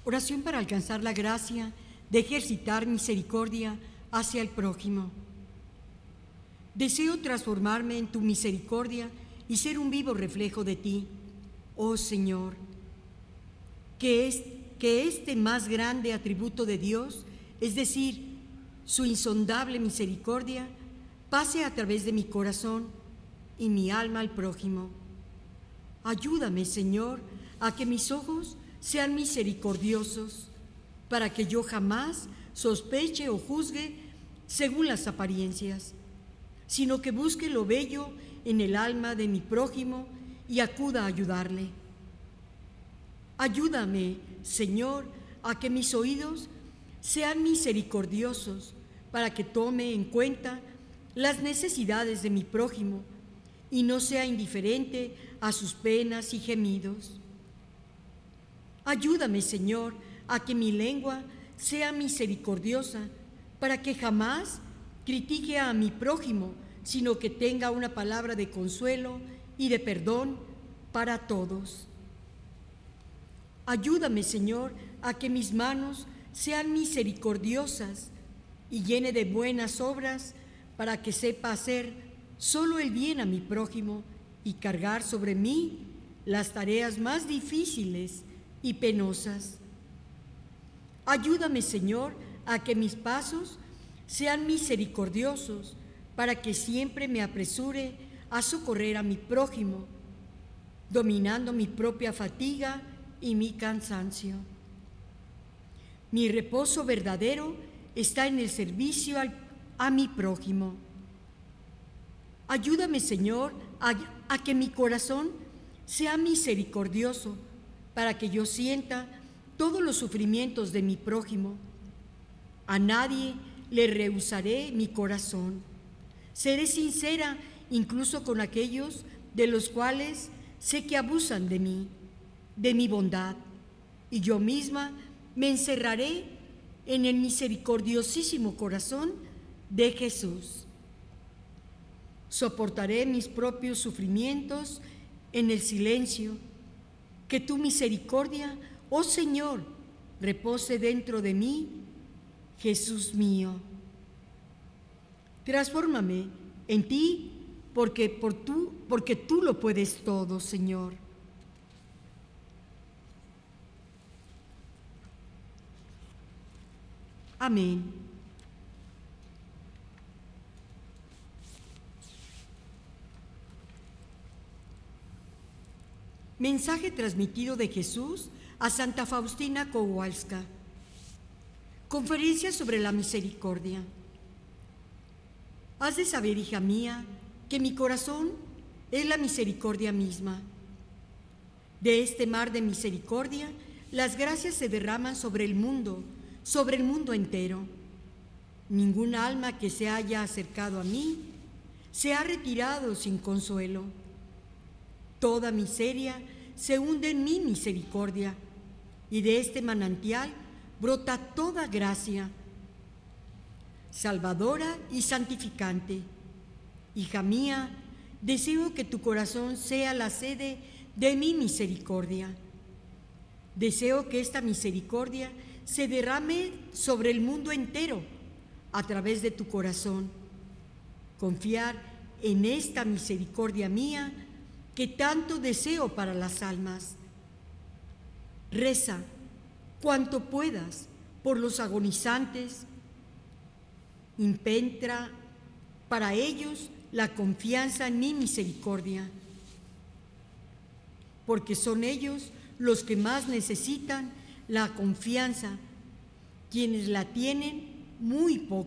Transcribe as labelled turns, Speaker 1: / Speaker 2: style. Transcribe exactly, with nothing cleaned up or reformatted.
Speaker 1: Oración para alcanzar la gracia de ejercitar misericordia hacia el prójimo. Deseo transformarme en tu misericordia y ser un vivo reflejo de ti, oh Señor. Que, es, que este más grande atributo de Dios, es decir, su insondable misericordia, pase a través de mi corazón y mi alma al prójimo. Ayúdame, Señor, a que mis ojos sean misericordiosos, para que yo jamás sospeche o juzgue según las apariencias, sino que busque lo bello en el alma de mi prójimo y acuda a ayudarle. Ayúdame, Señor, a que mis oídos sean misericordiosos, para que tome en cuenta las necesidades de mi prójimo y no sea indiferente a sus penas y gemidos. Ayúdame, Señor, a que mi lengua sea misericordiosa, para que jamás critique a mi prójimo, sino que tenga una palabra de consuelo y de perdón para todos. Ayúdame, Señor, a que mis manos sean misericordiosas y llene de buenas obras, para que sepa hacer solo el bien a mi prójimo y cargar sobre mí las tareas más difíciles y penosas. Ayúdame, Señor, a que mis pasos sean misericordiosos, para que siempre me apresure a socorrer a mi prójimo, dominando mi propia fatiga y mi cansancio. Mi reposo verdadero está en el servicio al, a mi prójimo. Ayúdame, Señor, a, a que mi corazón sea misericordioso, para que yo sienta todos los sufrimientos de mi prójimo. A nadie le rehusaré mi corazón. Seré sincera incluso con aquellos de los cuales sé que abusan de mí, de mi bondad, y yo misma me encerraré en el misericordiosísimo corazón de Jesús. Soportaré mis propios sufrimientos en el silencio. Que tu misericordia, oh Señor, repose dentro de mí, Jesús mío. Transfórmame en ti, porque, por tú, porque tú lo puedes todo, Señor. Amén. Mensaje transmitido de Jesús a Santa Faustina Kowalska. Conferencia sobre la misericordia. Has de saber, hija mía, que mi corazón es la misericordia misma. De este mar de misericordia, las gracias se derraman sobre el mundo, sobre el mundo entero. Ningún alma que se haya acercado a mí se ha retirado sin consuelo. Toda miseria se hunde en mi misericordia, y de este manantial brota toda gracia, salvadora y santificante. Hija mía, deseo que tu corazón sea la sede de mi misericordia. Deseo que esta misericordia se derrame sobre el mundo entero a través de tu corazón. Confiar en esta misericordia mía que tanto deseo para las almas. Reza cuanto puedas por los agonizantes. Impetra para ellos la confianza en mi misericordia, porque son ellos los que más necesitan la confianza, quienes la tienen muy poco.